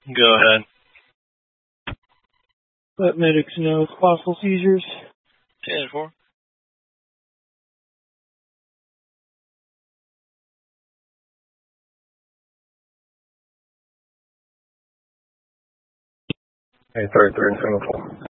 Go ahead. Let medics know possible seizures. 10-4. Hey, 33 and 4.